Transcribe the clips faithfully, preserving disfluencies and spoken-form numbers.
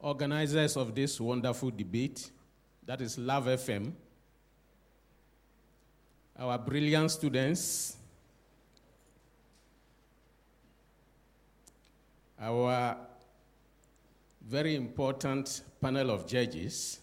organizers of this wonderful debate, that is Love F M, our brilliant students, our very important panel of judges,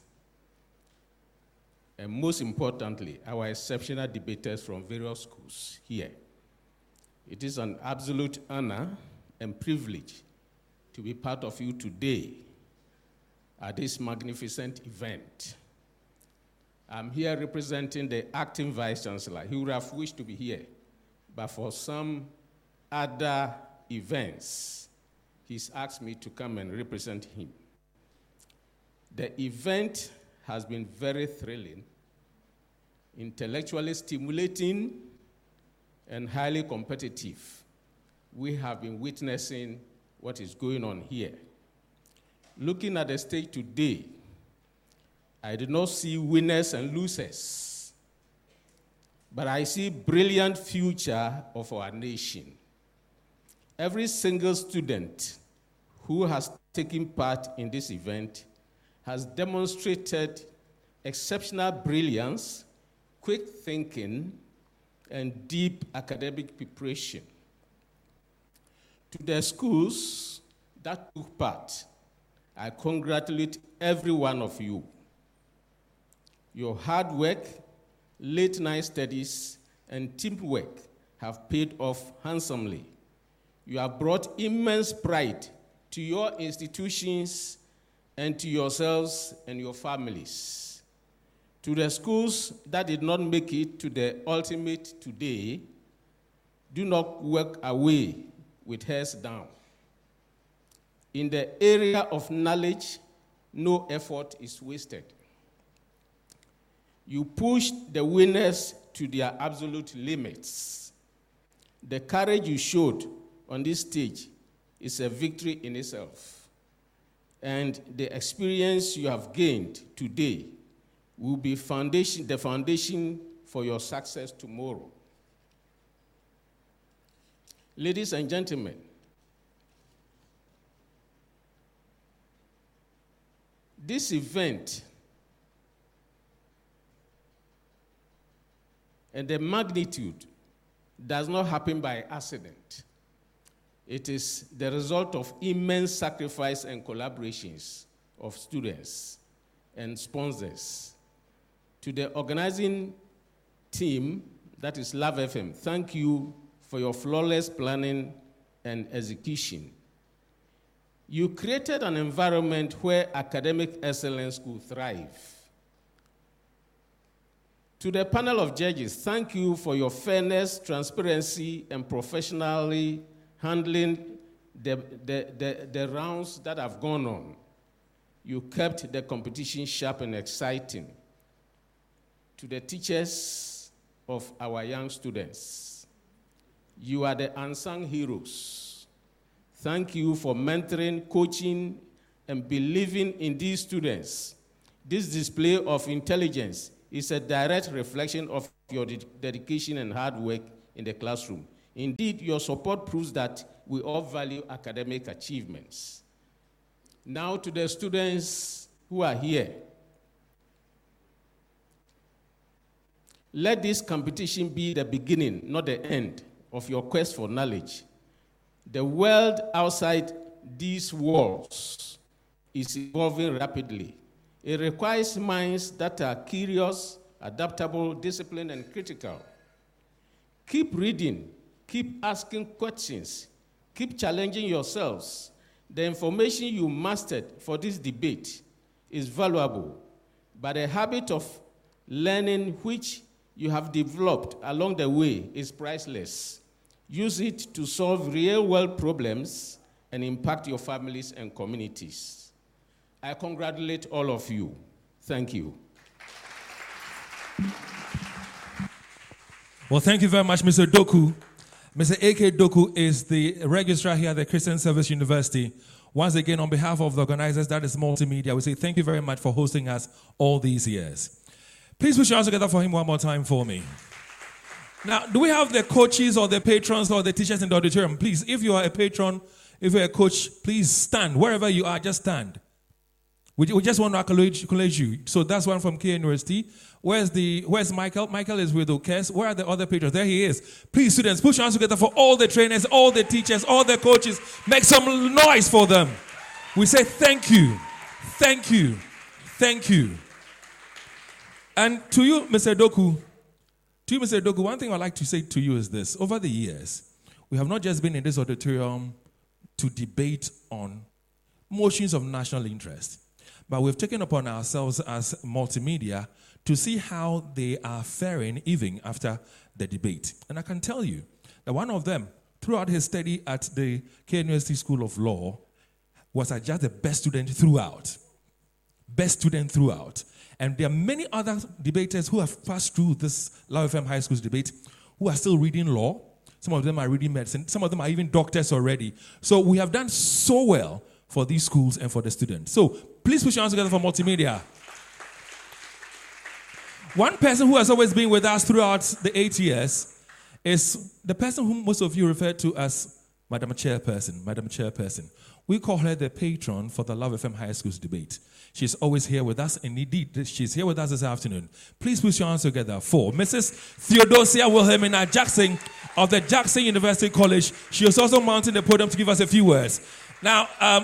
and most importantly, our exceptional debaters from various schools here. It is an absolute honor and privilege to be part of you today at this magnificent event. I'm here representing the acting Vice Chancellor. He would have wished to be here, but for some other events, he's asked me to come and represent him. The event has been very thrilling, intellectually stimulating, and highly competitive. We have been witnessing what is going on here. Looking at the stage today, I did not see winners and losers, but I see brilliant future of our nation. Every single student who has taken part in this event has demonstrated exceptional brilliance, quick thinking, and deep academic preparation. To the schools that took part, I congratulate every one of you. Your hard work, late night studies, and teamwork have paid off handsomely. You have brought immense pride to your institutions and to yourselves and your families. To the schools that did not make it to the ultimate today, do not work away with heads down. In the area of knowledge, no effort is wasted. You pushed the winners to their absolute limits. The courage you showed on this stage is a victory in itself. And the experience you have gained today will be foundation, the foundation for your success tomorrow. Ladies and gentlemen, this event and the magnitude does not happen by accident. It is the result of immense sacrifice and collaborations of students and sponsors. To the organizing team, that is Love F M, thank you for your flawless planning and execution. You created an environment where academic excellence could thrive. To the panel of judges, thank you for your fairness, transparency, and professionally handling the, the, the, the rounds that have gone on. You kept the competition sharp and exciting. To the teachers of our young students, you are the unsung heroes. Thank you for mentoring, coaching, and believing in these students. This display of intelligence is a direct reflection of your de- dedication and hard work in the classroom. Indeed, your support proves that we all value academic achievements. Now to the students who are here. Let this competition be the beginning, not the end, of your quest for knowledge. The world outside these walls is evolving rapidly. It requires minds that are curious, adaptable, disciplined, and critical. Keep reading, keep asking questions, keep challenging yourselves. The information you mastered for this debate is valuable, but a habit of learning which you have developed along the way is priceless. Use it to solve real-world problems and impact your families and communities. I congratulate all of you. Thank you. Well, thank you very much, Mister Doku. Mister A K Doku is the registrar here at the Christian Service University. Once again, on behalf of the organizers, that is Multimedia, we say thank you very much for hosting us all these years. Please put your hands together for him one more time for me. Now, do we have the coaches or the patrons or the teachers in the auditorium? Please, if you are a patron, if you're a coach, please stand. Wherever you are, just stand. We, we just want to acknowledge, acknowledge you. So that's one from K University. Where's the Where's Michael? Michael is with Okes. Where are the other patrons? There he is. Please, students, put your hands together for all the trainers, all the teachers, all the coaches. Make some noise for them. We say thank you, thank you, thank you. And to you, Mister Doku, to you, Mister Doku, one thing I'd like to say to you is this. Over the years, we have not just been in this auditorium to debate on motions of national interest, but we've taken upon ourselves as multimedia to see how they are faring even after the debate. And I can tell you that one of them, throughout his study at the K University School of Law, was just the best student throughout. Best student throughout. And there are many other debaters who have passed through this Love F M High School's debate who are still reading law. Some of them are reading medicine. Some of them are even doctors already. So we have done so well for these schools and for the students. So please put your hands together for multimedia. One person who has always been with us throughout the eight years is the person whom most of you refer to as Madam Chairperson. Madam Chairperson. We call her the patron for the Love F M High School's debate. She's always here with us, and indeed, she's here with us this afternoon. Please put your hands together for Missus Theodosia Wilhelmina Jackson of the Jackson University College. She is also mounting the podium to give us a few words. Now, um,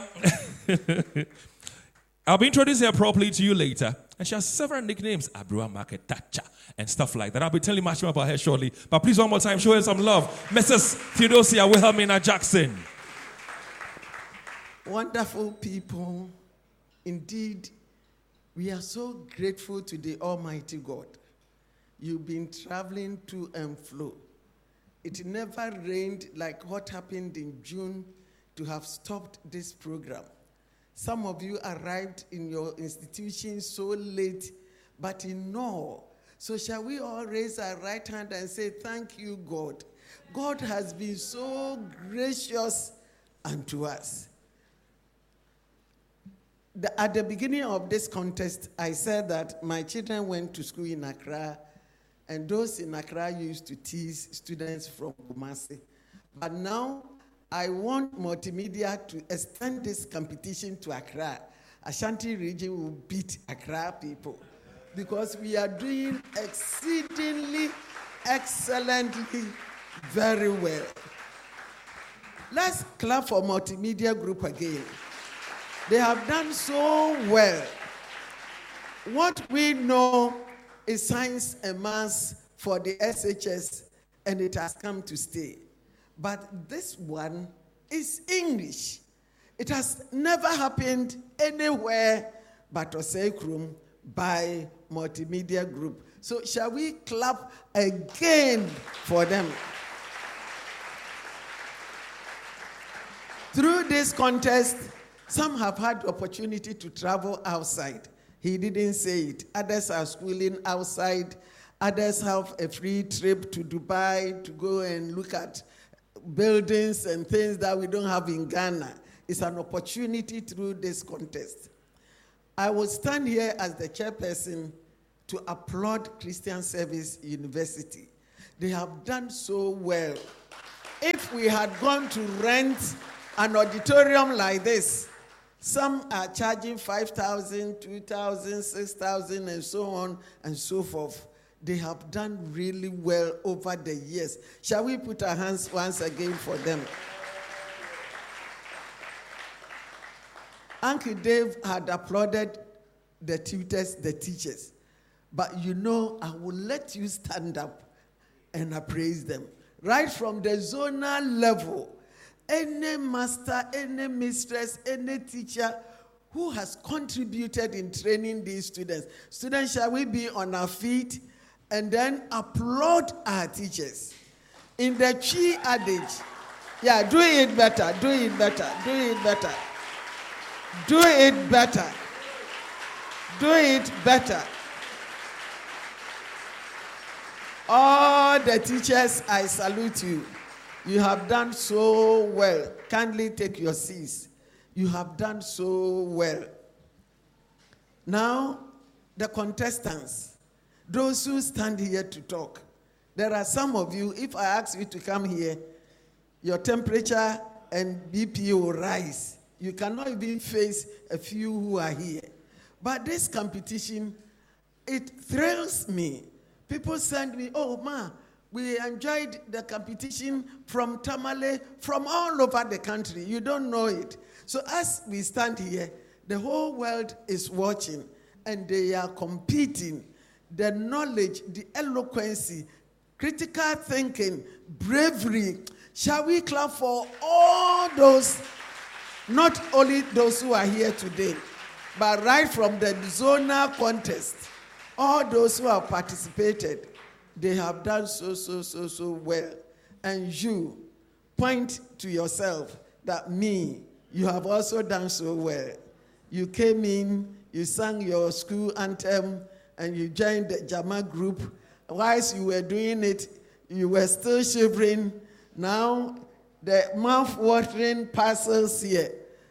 I'll be introducing her properly to you later. And she has several nicknames, Abrua Market Tacha, and stuff like that. I'll be telling you much more about her shortly. But please, one more time, show her some love. Missus Theodosia Wilhelmina Jackson. Wonderful people. Indeed, we are so grateful to the Almighty God. You've been traveling to and fro. It never rained like what happened in June to have stopped this program. Some of you arrived in your institution so late, but in awe. So shall we all raise our right hand and say, thank you, God. God has been so gracious unto us. The, at the beginning of this contest, I said that my children went to school in Accra, and those in Accra used to tease students from Kumasi. But now, I want multimedia to extend this competition to Accra. Ashanti region will beat Accra people because we are doing exceedingly, excellently, very well. Let's clap for Multimedia Group again. They have done so well. What we know is science and maths for the S H S, and it has come to stay. But this one is English. It has never happened anywhere but Osei by Multimedia Group. So shall we clap again for them? Through this contest, some have had the opportunity to travel outside. He didn't say it. Others are schooling outside. Others have a free trip to Dubai to go and look at buildings and things that we don't have in Ghana. It's an opportunity through this contest. I will stand here as the chairperson to applaud Christian Service University. They have done so well. If we had gone to rent an auditorium like this, some are charging five thousand, two thousand, six thousand, and so on and so forth. They have done really well over the years. Shall we put our hands once again for them? Uncle Dave had applauded the tutors, the teachers. But you know, I will let you stand up and appraise them. Right from the zonal level, any master, any mistress, any teacher who has contributed in training these students. Students, shall we be on our feet and then applaud our teachers? In the Chi adage, yeah, do it better, do it better, do it better. Do it better. Do it better. All the teachers, I salute you. You have done so well. Kindly take your seats. You have done so well. Now, the contestants, those who stand here to talk. There are some of you, if I ask you to come here, your temperature and B P will rise. You cannot even face a few who are here. But this competition, it thrills me. People send me, oh, ma, we enjoyed the competition from Tamale, from all over the country. You don't know it. So as we stand here, the whole world is watching, and they are competing. The knowledge, the eloquence, critical thinking, bravery. Shall we clap for all those, not only those who are here today, but right from the zonal contest, all those who have participated, they have done so, so, so, so well. And you point to yourself that me, you have also done so well. You came in, you sang your school anthem, and you joined the Jama group. Whilst you were doing it, you were still shivering. Now, the mouth-watering parcels here,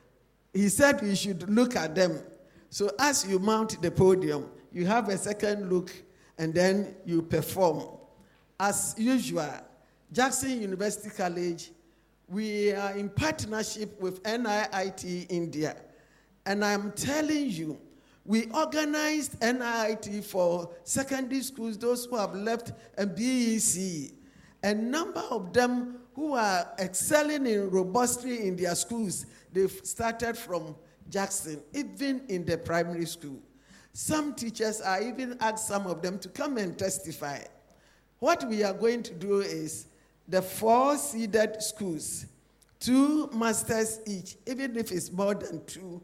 he said we should look at them. So as you mount the podium, you have a second look, and then you perform. As usual, Jackson University College, we are in partnership with N I I T India. And I'm telling you, we organized N I I T for secondary schools, those who have left, and B E C. A number of them who are excelling in robustly in their schools, they've started from Jackson, even in the primary school. Some teachers are even asked some of them to come and testify. What we are going to do is the four seeded schools, two masters each, even if it's more than two.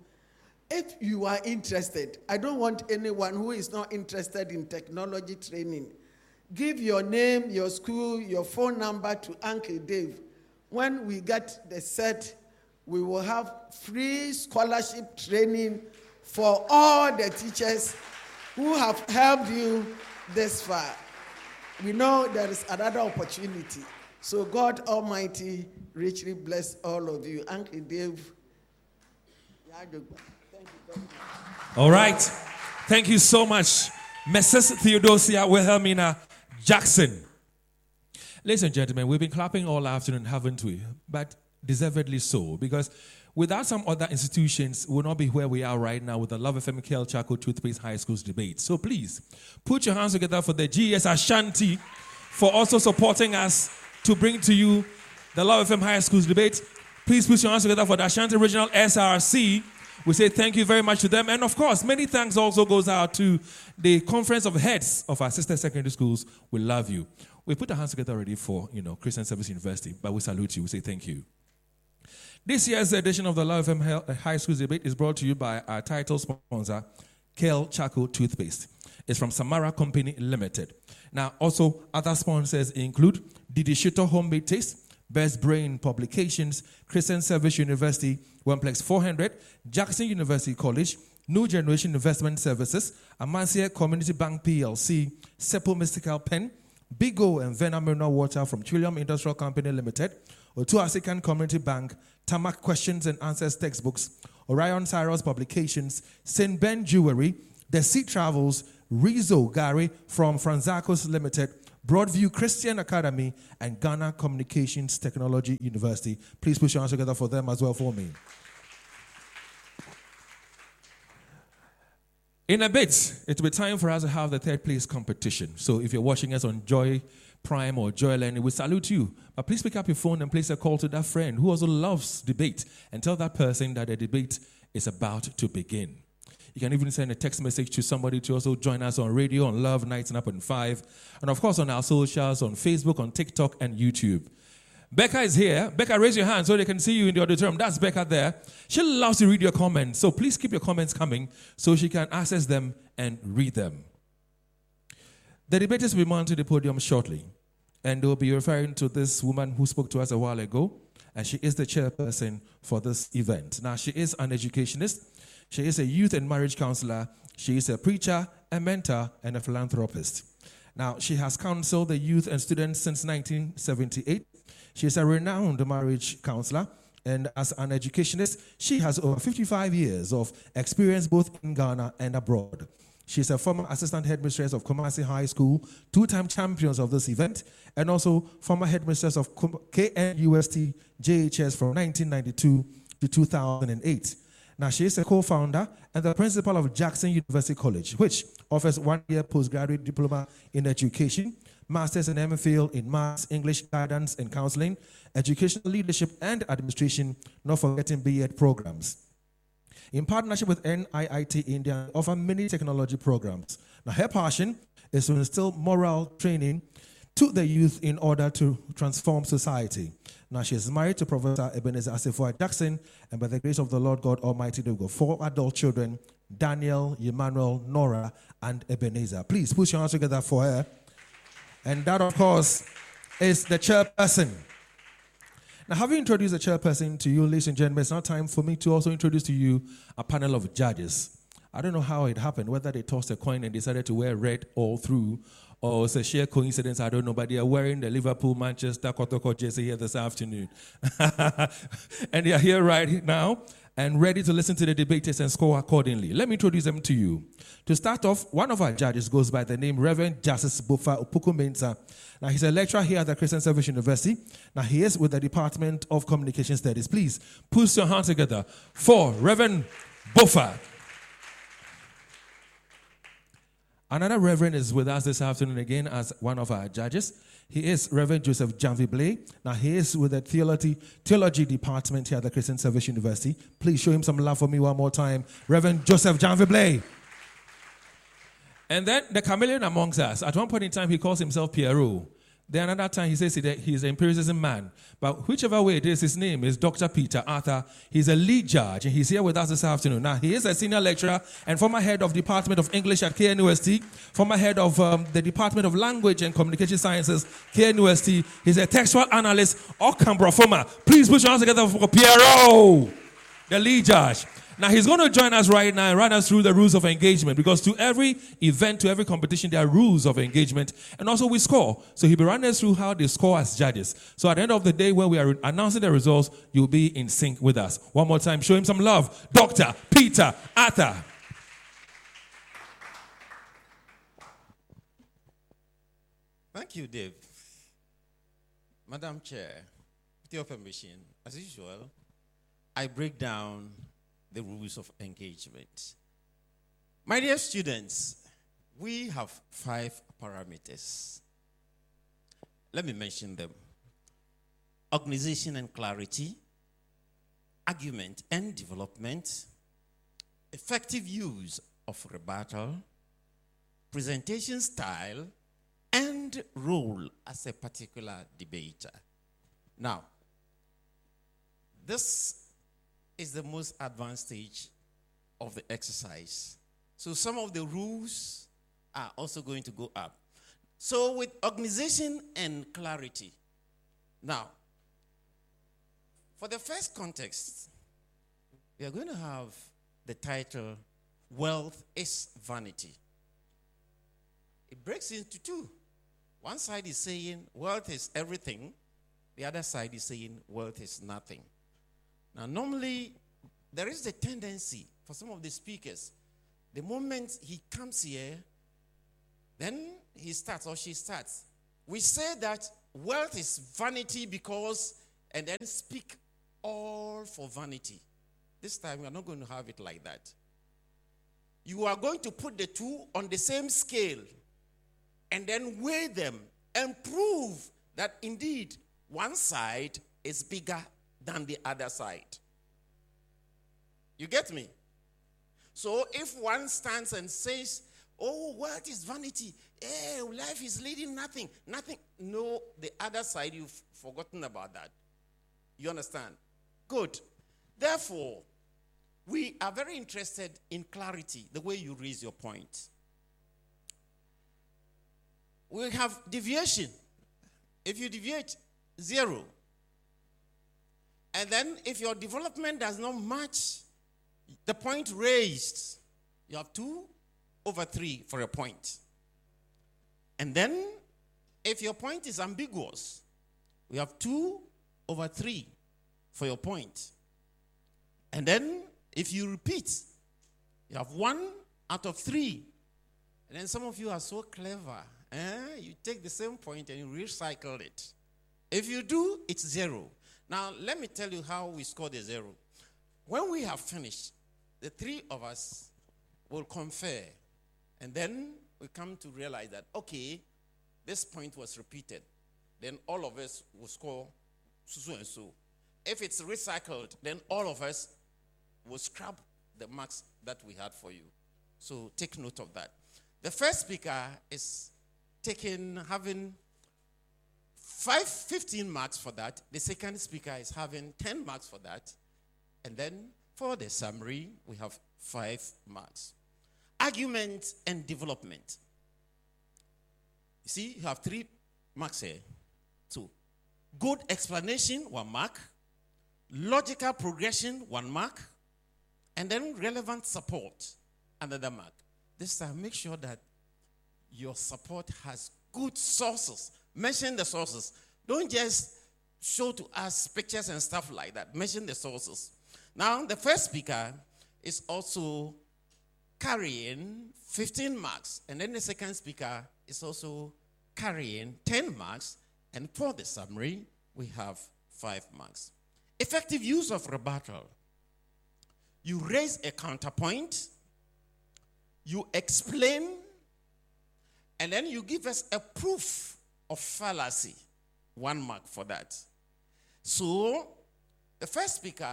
If you are interested, I don't want anyone who is not interested in technology training. Give your name, your school, your phone number to Uncle Dave. When we get the set, we will have free scholarship training for all the teachers who have helped you this far. We know there is another opportunity. So God Almighty richly bless all of you. Uncle Dave. Thank you very much. All right. Thank you so much, Missus Theodosia Wilhelmina Jackson. Ladies and gentlemen, we've been clapping all afternoon, haven't we? But deservedly so, because without some other institutions, we'll not be where we are right now with the Love F M Kel Chaco Toothpaste High Schools debate. So please, put your hands together for the G S Ashanti for also supporting us to bring to you the Love F M High Schools debate. Please put your hands together for the Ashanti Regional S R C. We say thank you very much to them. And of course, many thanks also goes out to the Conference of Heads of our sister secondary schools. We love you. We put our hands together already for, you know, Christian Service University, but we salute you. We say thank you. This year's edition of the Love F M High Schools debate is brought to you by our title sponsor, Kel Chaco Toothpaste. It's from Samara Company Limited. Now, also, other sponsors include Didi Shito Homemade Taste, Best Brain Publications, Christian Service University, Oneplex four hundred, Jackson University College, New Generation Investment Services, Amancia Community Bank P L C, Seppo Mystical Pen, Big O and Vena Mineral Water from Trillium Industrial Company Limited, Otuasican Community Bank, Tamak Questions and Answers Textbooks, Orion Cyrus Publications, Saint Ben Jewelry, The Sea Travels, Rizzo Gary from Franzacos Limited, Broadview Christian Academy, and Ghana Communications Technology University. Please put your hands together for them as well for me. In a bit, it will be time for us to have the third place competition. So if you're watching us on Joy Prime or Joy Learning, we salute you. But please pick up your phone and place a call to that friend who also loves debate and tell that person that the debate is about to begin. You can even send a text message to somebody to also join us on radio, on Love Nights and Up and Five, and of course on our socials, on Facebook, on TikTok, and YouTube. Becca is here. Becca, raise your hand so they can see you in the auditorium. That's Becca there. She loves to read your comments, so please keep your comments coming so she can access them and read them. The debaters will be mounted to the podium shortly, and they will be referring to this woman who spoke to us a while ago, and she is the chairperson for this event. Now, she is an educationist. She is a youth and marriage counselor. She is a preacher, a mentor, and a philanthropist. Now, she has counseled the youth and students since nineteen seventy-eight. She is a renowned marriage counselor, and as an educationist, she has over fifty-five years of experience both in Ghana and abroad. She is a former assistant headmistress of Kumasi High School, two-time champions of this event, and also former headmistress of K N U S T J H S from nineteen ninety-two to two thousand eight. Now, she is a co-founder and the principal of Jackson University College, which offers one-year postgraduate diploma in education, master's and M Phil in maths, English, guidance and counseling, educational leadership and administration, not forgetting B Ed programs. In partnership with N I I T India, they offer many technology programs. Now, her passion is to instill moral training to the youth in order to transform society. Now, she is married to Professor Ebenezer Asifua Jackson, and by the grace of the Lord God Almighty, they've got four adult children, Daniel, Emmanuel, Nora, and Ebenezer. Please put your hands together for her. And that, of course, is the chairperson. Now, having introduced the chairperson to you, ladies and gentlemen, it's now time for me to also introduce to you a panel of judges. I don't know how it happened, whether they tossed a coin and decided to wear red all through, or it's a sheer coincidence, I don't know, but they are wearing the Liverpool, Manchester, Kotoko jersey here this afternoon. And they are here right now and ready to listen to the debaters and score accordingly. Let me introduce them to you. To start off, one of our judges goes by the name Reverend Justice Bofa Upuku-Mensah. Now, he's a lecturer here at the Christian Service University. Now, he is with the Department of Communication Studies. Please, put your hands together for Reverend Bofa. Another reverend is with us this afternoon again as one of our judges. He is Reverend Joseph Janvier. Now, he is with the theology, theology department here at the Christian Service University. Please show him some love for me one more time. Reverend Joseph Janvier. And then the chameleon amongst us. At one point in time, he calls himself Pierrot. Then another time, he says he's an empiricism man. But whichever way it is, his name is Doctor Peter Arthur. He's a lead judge, and he's here with us this afternoon. Now, he is a senior lecturer and former head of Department of English at K N U S T, former head of um, the Department of Language and Communication Sciences, K N U S T. He's a textual analyst, or Cambrafoma. Please put your hands together for Pierrot, the lead judge. Now, he's going to join us right now and run us through the rules of engagement, because to every event, to every competition, there are rules of engagement, and also we score. So he'll be running us through how they score as judges. So at the end of the day, when we are announcing the results, you'll be in sync with us. One more time, show him some love. Doctor Peter Arthur. Thank you, Dave. Madam Chair, with your permission, as usual, I break down the rules of engagement. My dear students, we have five parameters. Let me mention them. Organization and clarity, argument and development, effective use of rebuttal, presentation style, and role as a particular debater. Now, this is the most advanced stage of the exercise. So some of the rules are also going to go up. So with organization and clarity. Now, for the first context, we are going to have the title, Wealth is Vanity. It breaks into two. One side is saying wealth is everything. The other side is saying wealth is nothing. Now, normally, there is the tendency for some of the speakers, the moment he comes here, then he starts or she starts. We say that wealth is vanity because, and then speak all for vanity. This time, we are not going to have it like that. You are going to put the two on the same scale and then weigh them and prove that indeed one side is bigger than the other side. You get me? So if one stands and says, oh, what is vanity? Eh, life is leading nothing. Nothing. No, the other side, you've forgotten about that. You understand? Good. Therefore, we are very interested in clarity, the way you raise your point. We have deviation. If you deviate, zero. And then if your development does not match the point raised, you have two over three for a point. And then if your point is ambiguous, we have two over three for your point. And then if you repeat, you have one out of three. And then some of you are so clever. Eh? You take the same point and you recycle it. If you do, it's zero. Now, let me tell you how we score the zero. When we have finished, the three of us will confer. And then we come to realize that, okay, this point was repeated. Then all of us will score so and so. If it's recycled, then all of us will scrap the marks that we had for you. So take note of that. The first speaker is taking, having five, fifteen marks for that. The second speaker is having ten marks for that. And then for the summary, we have five marks. Argument and development. You see, you have three marks here. Two. Good explanation, one mark. Logical progression, one mark. And then relevant support, another mark. This time, make sure that your support has good sources. Mention the sources. Don't just show to us pictures and stuff like that. Mention the sources. Now, the first speaker is also carrying fifteen marks. And then the second speaker is also carrying ten marks. And for the summary, we have five marks. Effective use of rebuttal. You raise a counterpoint, you explain, and then you give us a proof of fallacy. One mark for that. So, the first speaker,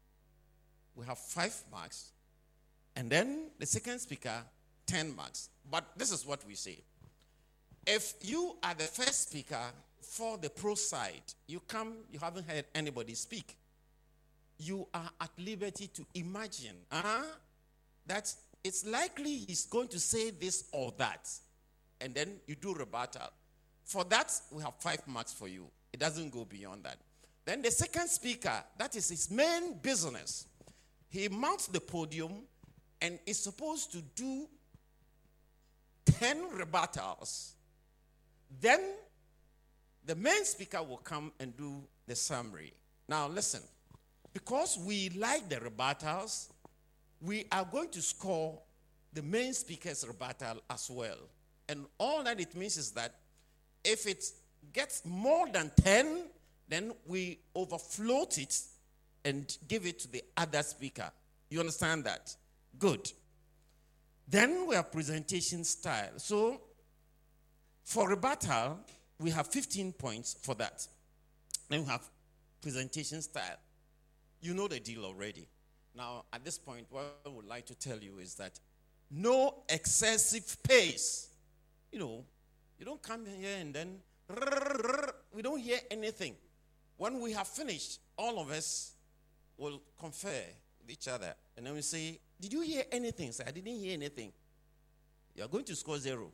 we have five marks, and then the second speaker, ten marks. But this is what we say. If you are the first speaker for the pro side, you come, you haven't heard anybody speak. You are at liberty to imagine uh, that it's likely he's going to say this or that. And then you do rebuttal. For that, we have five marks for you. It doesn't go beyond that. Then the second speaker, that is his main business. He mounts the podium and is supposed to do ten rebuttals. Then the main speaker will come and do the summary. Now listen. Because we like the rebuttals, we are going to score the main speaker's rebuttal as well. And all that it means is that if it gets more than ten, then we overfloat it and give it to the other speaker. You understand that? Good. Then we have presentation style. So for rebuttal, we have fifteen points for that. Then we have presentation style. You know the deal already. Now, at this point, what I would like to tell you is that no excessive pace. You know, you don't come here and then we don't hear anything. When we have finished, all of us will confer with each other. And then we say, did you hear anything? Say, I didn't hear anything. You are going to score zero.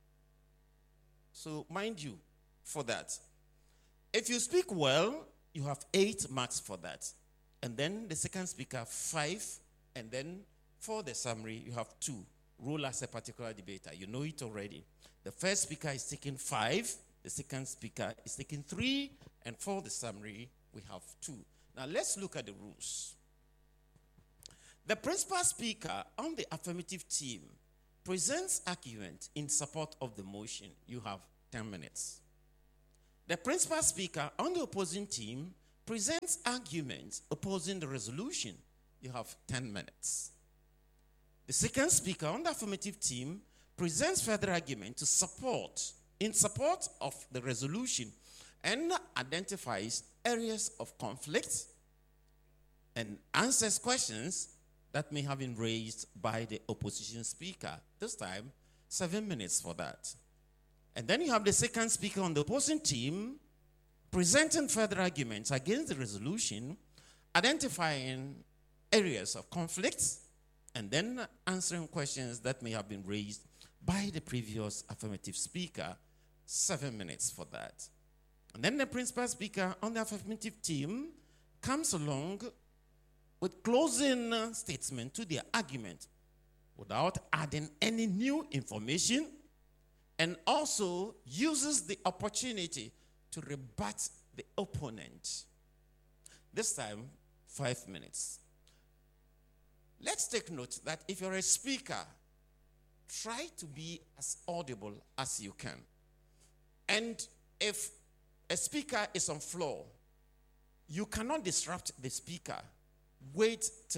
So mind you for that. If you speak well, you have eight marks for that. And then the second speaker, five. And then for the summary, you have two. Rule as a particular debater. You know it already. The first speaker is taking five. The second speaker is taking three. And for the summary, we have two. Now let's look at the rules. The principal speaker on the affirmative team presents argument in support of the motion. You have ten minutes. The principal speaker on the opposing team presents arguments opposing the resolution. You have ten minutes. The second speaker on the affirmative team presents further argument to support, in support of the resolution, and identifies areas of conflict and answers questions that may have been raised by the opposition speaker. This time, seven minutes for that. And then you have the second speaker on the opposing team presenting further arguments against the resolution, identifying areas of conflict, and then answering questions that may have been raised by the previous affirmative speaker. Seven minutes for that. And then the principal speaker on the affirmative team comes along with closing statement to the argument without adding any new information, and also uses the opportunity to rebut the opponent. This time, five minutes. Let's take note that if you're a speaker, try to be as audible as you can. And if a speaker is on floor, you cannot disrupt the speaker. Wait till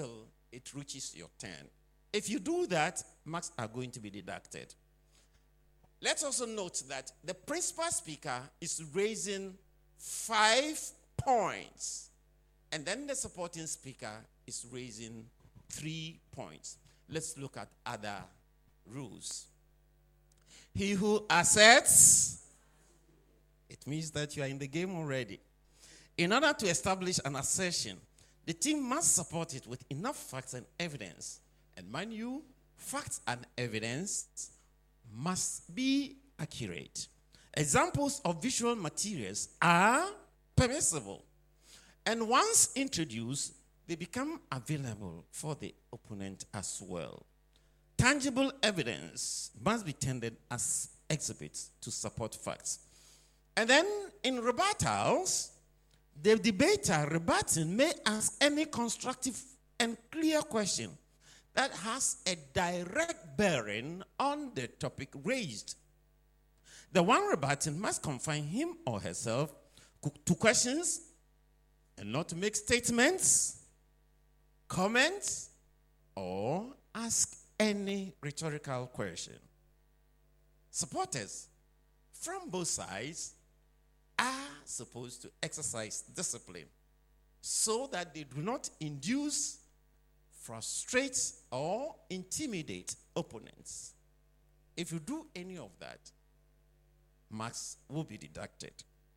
it reaches your turn. If you do that, marks are going to be deducted. Let's also note that the principal speaker is raising five points, and then the supporting speaker is raising three points. Let's look at other rules. He who asserts, it means that you are in the game already. In order to establish an assertion, the team must support it with enough facts and evidence. And mind you, facts and evidence must be accurate. Examples of visual materials are permissible. And once introduced, they become available for the opponent as well. Tangible evidence must be tendered as exhibits to support facts. And then in rebuttals, the debater rebutting may ask any constructive and clear question that has a direct bearing on the topic raised. The one rebutting must confine him or herself to questions and not to make statements, comments, or ask any rhetorical question. Supporters from both sides are supposed to exercise discipline so that they do not induce, frustrate, or intimidate opponents. If you do any of that, marks will be deducted.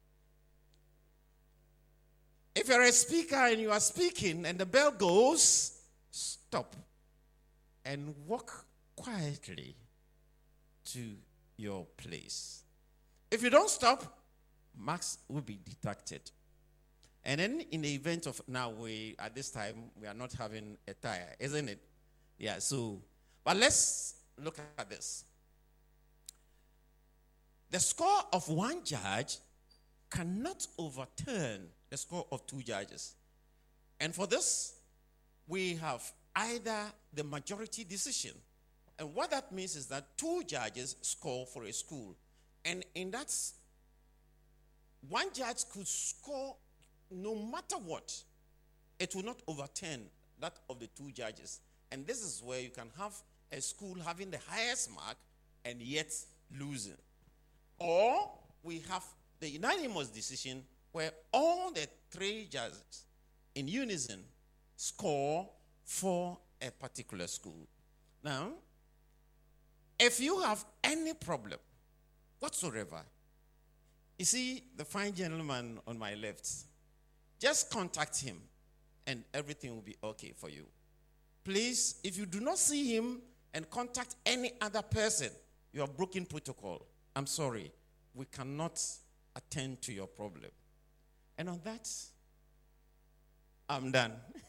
If you're a speaker and you are speaking and the bell goes, stop and walk quietly to your place. If you don't stop, marks will be deducted. And then in the event of, now we, at this time, we are not having a tire, isn't it? Yeah, so, but let's look at this. The score of one judge cannot overturn the score of two judges. And for this, we have either the majority decision. And what that means is that two judges score for a school. And in that, one judge could score no matter what. It will not overturn that of the two judges. And this is where you can have a school having the highest mark and yet losing. Or we have the unanimous decision where all the three judges in unison score for a particular school. Now, if you have any problem whatsoever, you see the fine gentleman on my left, just contact him and everything will be okay for you. Please, if you do not see him and contact any other person, you have broken protocol. I'm sorry, we cannot attend to your problem. And on that, I'm done.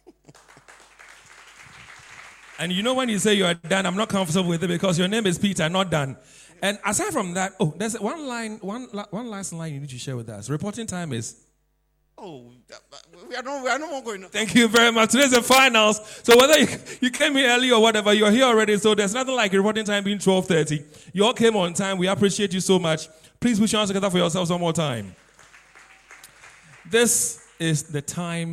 And you know when you say you are done, I'm not comfortable with it because your name is Peter, not Dan. And aside from that, oh, there's one line, one one last line you need to share with us. Reporting time is. Oh, we are no, we are no more going. Thank you very much. Today's the finals. So whether you, you came here early or whatever, you're here already. So there's nothing like reporting time being twelve thirty. You all came on time. We appreciate you so much. Please put your hands together for yourselves one more time. This is the time